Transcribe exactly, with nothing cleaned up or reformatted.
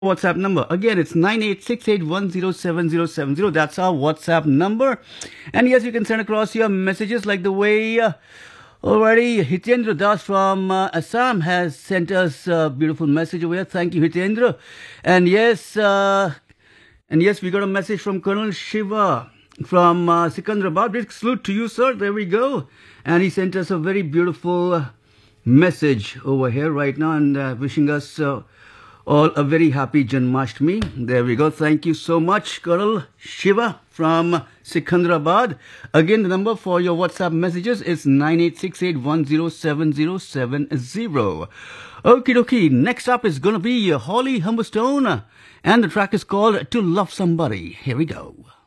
WhatsApp number. Again, it's nine eight six eight one zero seven zero seven zero. That's our WhatsApp number. And yes, you can send across your messages like the way uh, already Hitendra Das from uh, Assam has sent us a beautiful message over here. Thank you, Hitendra. And yes, uh, and yes, we got a message from Colonel Shiva from uh, Sikandrabad. Big salute to you, sir. There we go. And he sent us a very beautiful message over here right now and uh, wishing us uh, all a very happy Janmashtami. There we go. Thank you so much, Colonel Shiva from Sikandrabad. Again, the number for your WhatsApp messages is nine eight six eight one zero seven zero seven zero. Okie dokie. Next up is going to be Holly Humberstone, and the track is called To Love Somebody. Here we go.